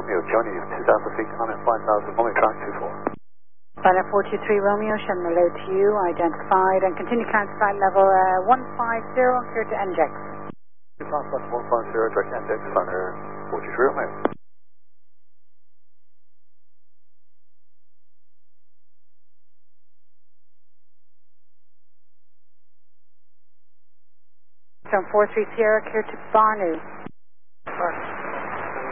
Romeo, Johnny, 2,000 feet, climb at 5,000, Romeo track 24. Pilot 423 Romeo, showing the load to you, identified, and continue climb to flight level 150, clear to NJEX. 150, direct NJEX, Thunder 423 Romeo. From 43 Sierra, clear to Barnu.